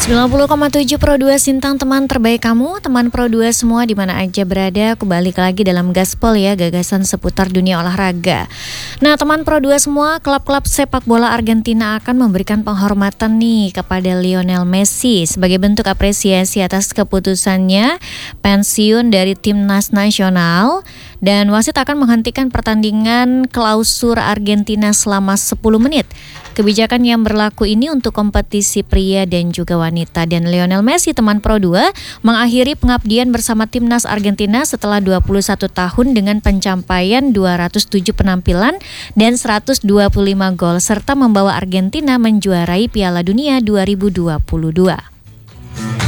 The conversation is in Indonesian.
90,7 Pro 2 Sintang, teman terbaik kamu, teman Pro 2 semua di mana aja berada. Aku balik lagi dalam Gaspol ya, gagasan seputar dunia olahraga. Nah, teman Pro 2 semua, klub-klub sepak bola Argentina akan memberikan penghormatan nih kepada Lionel Messi sebagai bentuk apresiasi atas keputusannya pensiun dari timnas nasional. Dan wasit akan menghentikan pertandingan klausur Argentina selama 10 menit. Kebijakan yang berlaku ini untuk kompetisi pria dan juga wanita. Dan Lionel Messi, teman Pro 2, mengakhiri pengabdian bersama timnas Argentina setelah 21 tahun dengan pencapaian 207 penampilan dan 125 gol serta membawa Argentina menjuarai Piala Dunia 2022.